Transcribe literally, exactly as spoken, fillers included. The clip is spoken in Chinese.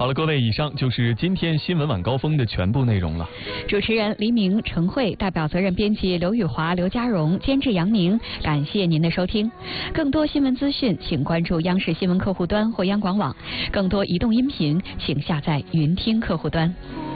好了，各位，以上就是今天新闻晚高峰的全部内容了。 主持人黎明、陈慧，代表责任编辑刘宇华、刘家荣，监制杨宁。感谢您的收听。更多新闻资讯，请关注央视新闻客户端或央广网；更多移动音频，请下载云听客户端。